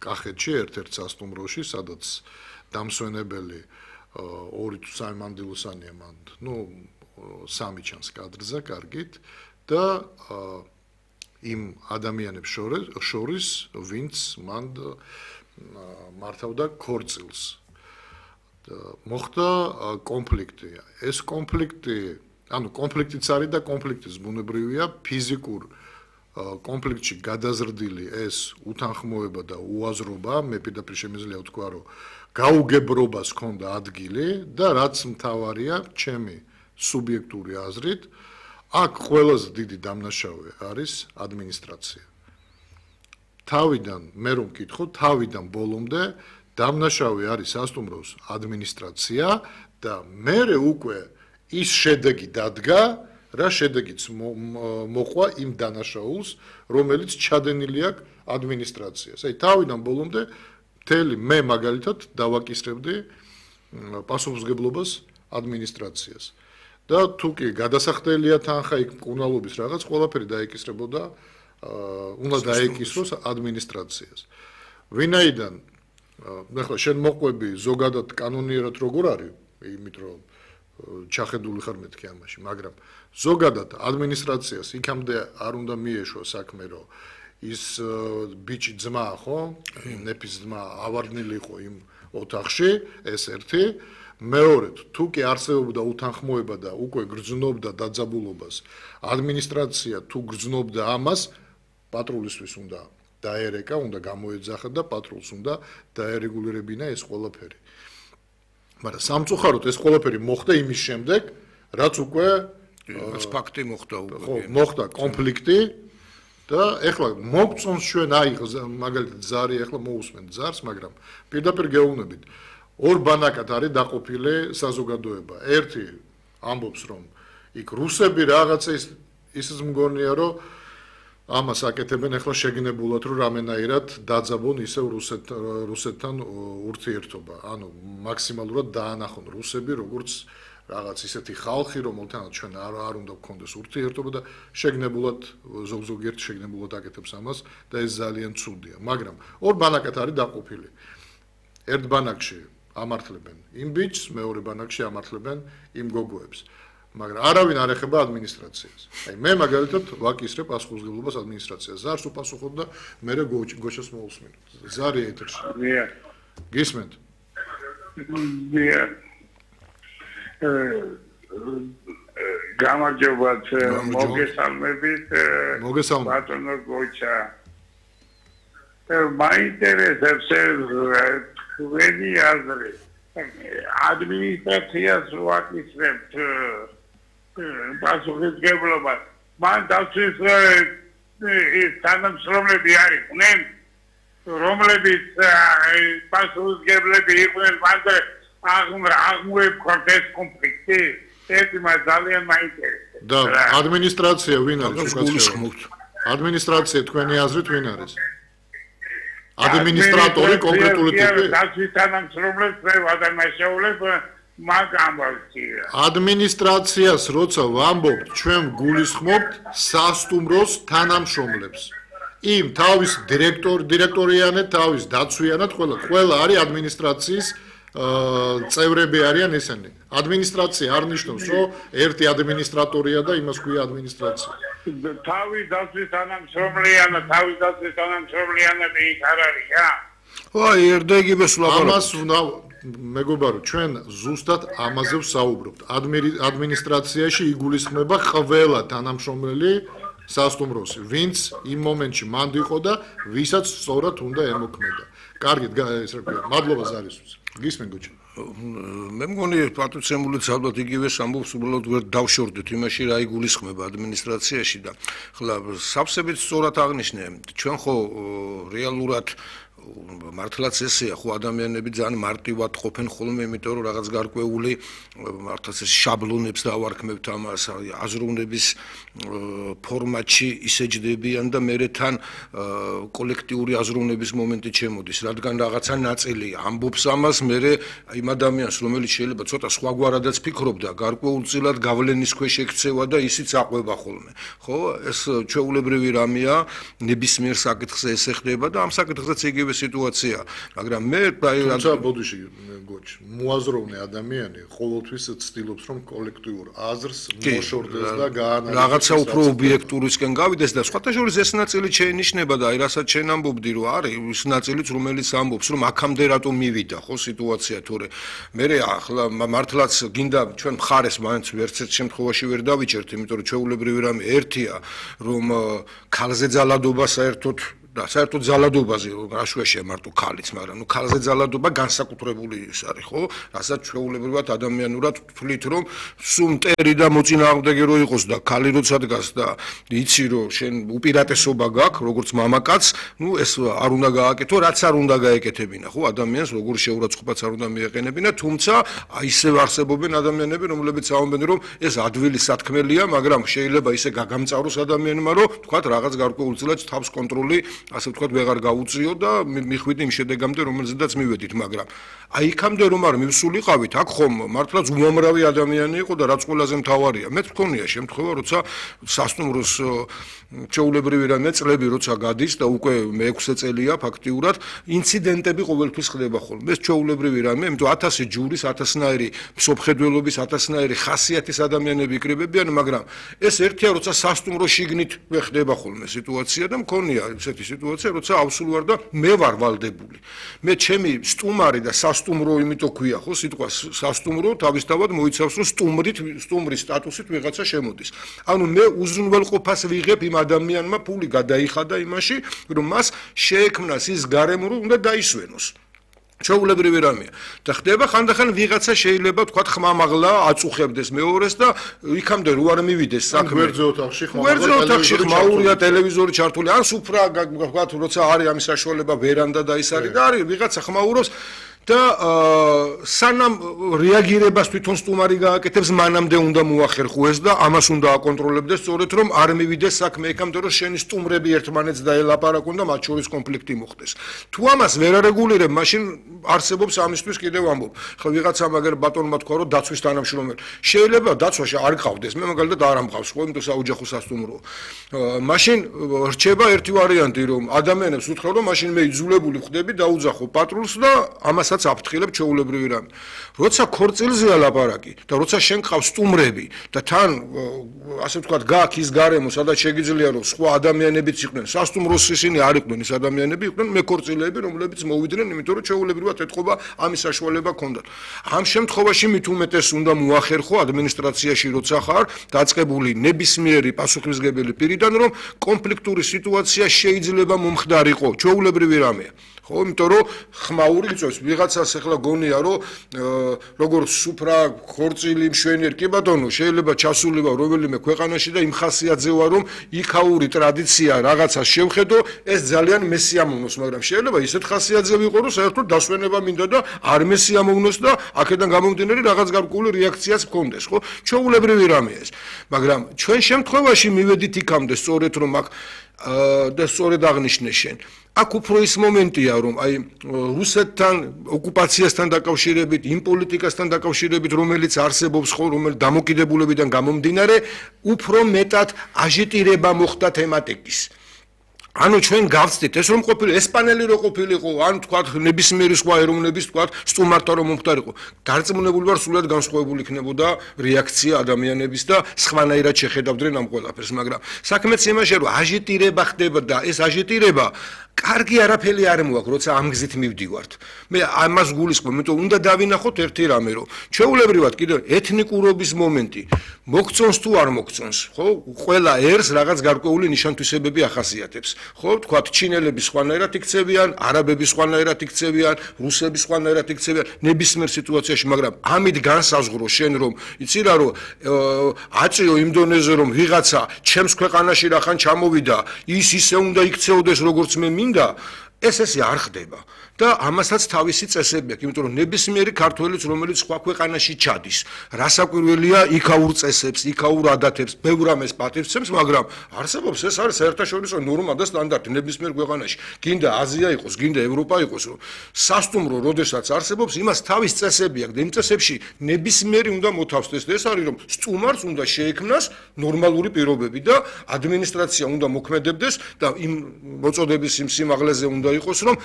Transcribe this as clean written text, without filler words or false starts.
კახეთში ერთ-ერთ სასტუმროში, სადაც დამსვენებელი 2 თუ 3 მანდილოსანია მან, სამი ჩანს კადრზე კარგით და იმ ადამიანებს შორის ვინც მან მართავდა ქორწილს. მოხდა კონფლიქტი. ეს კონფლიქტი, კონფლიქტიც არის და კონფლიქტის ბუნებრივია ფიზიკურ კონფლიქტში გადაზრდილი ეს უთანხმოება და უაზრობა, მე პირდაპირ შემიძლია ვთქვა, რომ გაუგებრობას ჰქონდა ადგილი და რაც მთავარია, ჩემი სუბიექტური აზრით, აქ ყველაზე დიდი დამნაშავე არის ადმინისტრაცია. თავიდან, მე რომ ვკითხო, თავიდან ბოლომდე დამნაშავე არის სასტუმროს ადმინისტრაცია და მერე უკვე ის შედეგი დადგა, რა შედეგიც მოყვა იმ დანაშაულს, რომელიც ჩადენილი აქვს ადმინისტრაციას. აი თავიდან ბოლომდე მთელი მე მაგალითად დავაკისრებდი პასუხისმგებლობას ადმინისტრაციას. და თუ კი გადასახდელია თანხა იქ მკურნალობის რაღაც, ყველაფერი დაეკისრებოდა, უნდა დაეკისროს ადმინისტრაციას. ვინაიდან ნახე შენ მოყვები ზოგადად კანონიერად როგორ არის, იმით რომ ჩახედული ხარ მეთქი ამაში, მაგრამ ზოგადად ადმინისტრაციას იქამდე არ უნდა მიეშვა საქმე, რომ ის ბიჭი ძმა, ხო? ნეფის ძმა ავარდნილი იყო იმ ოთახში, ეს ერთი. მეორედ, თუ კი არსებობდა უთანხმოება და უკვე გრძნობდა დაძაბულობას, ადმინისტრაცია თუ გრძნობდა ამას, პატრულისთვის უნდა დაერეკა, უნდა გამოეძახა და პატრულს უნდა დაერეგულირებინა ეს ყველაფერი. მაგრამ სამწუხაროდ ეს ყველაფერი მოხდა იმის შემდეგ, რაც უკვე ფაქტი მოხდა უკვე. ხო, მოხდა კონფლიქტი და ეხლა მოგწონს ჩვენ მაგალითად ზარი ეხლა მოусმენთ ზარს, მაგრამ პირდაპირ გეუბნებით ორ ბანაკად არის დაყოფილი საზოგადოება. ერთი ამბობს, რომ იქ რუსები რაღაცა ისიც მგონია, რომ ამას აკეთებენ ახლა შეგნებულად, რომ რამენაირად დაძაბონ ისევ რუსეთთან ურთიერთობა. ანუ მაქსიმალურად დაანახონ რუსები, როგორც რაღაც ისეთი ხალხი, რომელთანაც ჩვენ არ უნდა გქონდეს ურთიერთობა და შეგნებულად ზოგიერთი შეგნებულად აკეთებს ამას და ეს ძალიან ცუდია. მაგრამ ორ ბანაკად არის დაყოფილი. ერთ ბანაკში ამართლებენ იმ ბიჭს, მეორე ბანაკში ამართლებენ იმ გოგოებს. მაგრამ არავინ არ ეხება ადმინისტრაციას. აი მე მაგალითად ვაკისრებ პასუხისმგებლობას ადმინისტრაციას. ზარს უპასუხობ და მე გოჩას მოусმინოთ. ზარი ეთერში. გისმენთ? გამარჯობათ, მოგესალმებით. ბატონო გოჩა. მაინტერესებს თქვენი აზრი. ადმინისტრაციას ვაკისრებთ პასუხისმგებლობას. მან დავთვის ის თანამშრომლები არიყვნენ, რომლებიც პასუხისმგებლები იყვნენ მანდა აღმოექვთ ეს კონფლიქტი. ეს მას ძალიან მაინტერესებს. და ადმინისტრაცია ვინ არის უკაცრავად? ადმინისტრაცია თქვენი აზრით ვინ არის? ადმინისტრატორი კონკრეტული ტიპი? დავთვის თანამშრომლებს მე ვადანაშაულებ მაგ ამბავში. ადმინისტრაციას როცა ვამბობთ, ჩვენ გულისხმობთ სასტუმროს თანამშრომლებს. იმ თავის დირექტორიანად, თავის დაცვიანად, ყველა არის ადმინისტრაციის წევრები არიან ესენი. ადმინისტრაცია არ ნიშნავს, რომ ერთი ადმინისტრატორია და იმას ქვია ადმინისტრაცია. თავის დაცვის თანამშრომლიანები იქ არ არის, რა? აი, ერდეგიბეს ვლაპარაკობთ. ამას უნდა მეგობარო, ჩვენ ზუსტად ამაზე ვსაუბრობთ. ადმინისტრაციაში იგულისხმება ყველა თანამშრომელი სასტუმროსი, ვინც იმ მომენტში მანდ იყო და ვისაც სწორად უნდა ემოქმედა. კარგით, ეს რა ქვია, მადლობა ზარისთვის. გისმენ გოჩა. მე მგონი პატუცემულიც ალბათ იგივეს ამბობს, უბრალოდ ვერ დავშორდეთ იმაში, რა იგულისხმება ადმინისტრაციაში და ხლა სავსებით სწორად აღნიშნე, ჩვენ ხო რეალურად მართლაც ესეა, ხო ადამიანები ძალიან მარტივად ყოფენ ხოლმე, იმიტომ რომ რაღაც გარკვეული მართლაც ეს შაბლონებს დავარქმევთ ამას, აზროვნების ფორმატში ისეჯდებიან და მერე თან კოლექტიური აზროვნების მომენტი შემოდის, რადგან რაღაცა ნაწილი ამბობს ამას, მერე იმ ადამიანს, რომელიც შეიძლება ცოტა სხვაგვარადაც ფიქრობდა, გარკვეულწილად გავლენის ქვეშ ექცევა და ისიც აყვება ხოლმე. ხო, ეს ჩვეულებრივი რამეა, ნებისმიერ საკითხზე ესე ხდება და ამ საკითხზეც იგივე სიტუაცია, მაგრამ მე თუმცა ბოდიში გოჩ მოაზროვნე ადამიანი ყოველთვის ცდილობს რომ კოლექტიურ აზრს მოშორდეს და გაანალიზოს რაღაცა უფრო ობიექტურისკენ გავიდეს და სხვათა შორის ეს ნაწილი შეინიშნება და აი რასაც შენ ამბობდი რომ არის ის ნაწილიც რომელიც ამბობს რომ აქამდე რატომ მივიდა ხო სიტუაცია თორე მე ახლა მართლაც გინდა ჩვენ მხარეს მაინც ვერცერთ შემთხვევაში ვერ დავიჭერთ იმიტომ რომ ჩვეულებრივი რამე ერთია რომ ქალზე ძალადობა საერთოდ და საერთოდ ძალადობაზე რაშვეშია მარტო ქალიც, მაგრამ ქალზე ძალადობა განსაკუთრებული ის არის, ხო? რასაც ჩვეულებრივად ადამიანურად ვთვლით, რომ სულ მტერი და მოწინააღმდეგე რო იყოს და ქალი როცა დგას და იცი რომ შენ უპირატესობა გაქვს, როგორც მამაკაც, ეს არ უნდა გააკეთო, რაც არ უნდა გაეკეთებინა, ხო? ადამიანს როგორ შეურაცხყოფაც არ უნდა მიეყენებინა, თუმცა ისევ არსებობენ ადამიანები, რომლებიც აუმბენ, რომ ეს ადვილი სათქმელია, მაგრამ შეიძლება ისე გაგამწაროს ადამიანმა, რომ თქვათ რაღაც გარკვეულწილად თავს კონტროლი ასე ვთქვათ, ვეღარ გაუწიო და მიხვიდე იმ შედეგამდე, რომელზედაც მივედით, მაგრამ აი იქამდე რომ არ მივსულიყავით, აქ ხომ მართლაც უამრავი ადამიანი იყო და რაც ყველაზე მთავარია, მე თქონია შემთხვევა, როცა სასტუმროს ჩვეულებრივი რამე წლები როცა გადის და უკვე მე-6 წელია ფაქტიურად, ინციდენტები ყოველთვის ხდება ხოლმე. ეს ჩვეულებრივი რამე, იმიტომ 1000 ჯურის, 1000-ნაირი მსოფლმხედველობის, 1000-ნაირი ხასიათის ადამიანები იკრიბებიან, მაგრამ ეს ერთია, როცა სასტუმრო შიგნით ხდება ხოლმე სიტუაცია და მქონია ესეთი სიტუაცია, როცა ავსულ ვარ და მე ვარ ვალდებული. მე ჩემი სტუმარი და სასტუმრო იმიტომ ქვია, ხო, სიტყვა სასტუმრო თავისთავად მოიცავს, რომ სტუმრის სტატუსით ვიღაცა შემოდის. ანუ მე უზრუნველყოფას ვიღებ იმ ადამიანმა, ფული გადაიხადა იმაში, რომ მას შეექმნას ის გარემო, რომ უნდა დაისვენოს. ჩვეულებრივი რამეა და ხდება ხანდახან ვიღაცა შეიძლება თქვა ხმამაღლა აწუხებდეს მეორეს და იქამდე რო არ მივიდეს საქმე გვერდზე ოთახში ხმაურია ტელევიზორი ჩართული ან სუფრა თქვა როცა არის ამის საშუალება ვერანდა და ის არის და არის ვიღაცა ხმაურობს და სანამ რეაგირებას თვითონ სტუმარი გააკეთებს მანამდე უნდა მოახერხოს და ამას უნდა აკონტროლებდეს სწორედ რომ არ მივიდეს საქმე იქამდე რომ შენი სტუმრები ერთმანეთს დაელაპარაკონ და მათ შორის კონფლიქტი მოხდეს თუ ამას ვერ არეგულირებ მაშინ არსებობს ამისთვის კიდევ ამბობ ხო ვიღაცა მაგერ ბატონმა თქვა რომ დაცვის თანამშრომელი შეიძლება დაცვაში არ გყავდეს მე მაგალითად არ ამყავს ხო იმიტომ საოჯახო სასტუმროა მაშინ რჩება ერთი ვარიანტი რომ ადამიანებს უთხრა რომ მაშინ მე იძულებული ხდები დაუძახო პატრულს და ამას აფრთხილებ ჩვეულებრივი რამე. როცა ქორწილზეა ლაპარაკი და როცა შენ ყავს სტუმრები და თან ასე ვთქვათ გაქვს ის გარემო, სადაც შეგიძლია რომ სხვა ადამიანებიც იყვნენ, სასტუმროს ისინი არ იყვნენ ის ადამიანები, იყვნენ მეკორწილეები, რომლებიც მოვიდნენ, იმიტომ რომ ჩვეულებრივად ეთყობა ამის საშუალება ჰქონდათ. ამ შემთხვევაში მით უმეტეს უნდა მოახერხო ადმინისტრაციაში როცა ხარ დაწყებული ნებისმიერი პასუხისმგებელი პირიდან რომ კონფლიქტური სიტუაცია შეიძლება მომხდარიყო, ჩვეულებრივი რამეა. ხო, იმიტომ რომ ხმაური იწვევს ვიღაცას ახლა გონია რომ როგორც სუფრა ქორწილი მშვენიერ კი ბატონო შეიძლება ჩასულიყო რომელიმე ქვეყანაში და იმ ხასიათზე ვარ რომ იქაური ტრადიცია რაღაცას შევხედო ეს ძალიან მესიამოვნოს მაგრამ შეიძლება ისეთ ხასიათზე ვიყო რომ საერთოდ დასვენება მინდა და არ მესიამოვნოს და აქედან გამომდინარე რაღაც გარკვეული რეაქციაც მქონდეს ხო ჩვეულებრივი რამეა ეს მაგრამ ჩვენ შემთხვევაში მივედით იქამდე სწორედ რომ აქ და სწორედ აღნიშნე შენ აქ უფრო ის მომენტია რომ აი რუსეთთან ოკუპაციასთან დაკავშირებით იმ პოლიტიკასთან დაკავშირებით რომელიც არსებობს ხო რომელიც დამოკიდებულებიდან გამომდინარე უფრო მეტად აჟიტირება მოხდა თემატიკის ანუ ჩვენ გავწდით ეს რომ ყოფილი ესპანელი რო ყოფილიყო ან თქვა ნებისმიერი სხვა ეროვნების თქვა სტუმართა რომ მომხდარიყო დარწმუნებული ვარ სულად განსხვავებული იქნებოდა რეაქცია ადამიანების და სხვანაირად შეხედავდნენ ამ ყველაფერს მაგრამ საქმეც იმაში რომ აჟიტირება ხდება და ეს აჟიტირება კარგი არაფერი არ მოაქვს, როცა ამ გზით მივდივართ. მე ამას გულისხმობ, იმიტომ უნდა დავინახოთ ერთი რამე, რომ ჩვეულებრივად კიდევ ეთნიკურობის მომენტი მოგწონს თუ არ მოგწონს, ხო? ყველა ერს რაღაც გარკვეული ნიშან-თვისებები ახასიათებს. ხო, თქვათ ჩინელები სხვანაირად იქცევიან, არაბები სხვანაირად იქცევიან, რუსები სხვანაირად იქცევიან, ნებისმიერ სიტუაციაში, მაგრამ ამით განსაზღვრო შენ რომ იცი რა რომ აწიო იმ დონეზე რომ ვიღაცა ჩემს ქვეყანაში რახან ჩამოვიდა, ის ისე უნდა იქცეოდეს როგორც მე მინდა ეს არ ხდება და ამასაც თავისი წესები აქვს, იმიტომ რომ ნებისმიერი ქართველიც რომელიც სხვა ქვეყანაში ჩადის, რასაკვირველია იქაურ წესებს, იქაურ ადათებს, ბევრ რამეს პატივცემს, მაგრამ არსებობს ეს არის საერთაშორისო ნორმა და სტანდარტი ნებისმიერ ქვეყანაში. გინდა აზია იყოს, გინდა ევროპა იყოს, რომ სასტუმრო როდესაც არსებობს, იმას თავის წესები აქვს და იმ წესებში ნებისმიერი უნდა მოთავსდეს და ეს არის რომ სტუმარს უნდა შეექმნას ნორმალური პირობები და ადმინისტრაცია უნდა მოქმედებდეს და იმ მოწოდების იმ სიმაღლეზე უნდა იყოს, რომ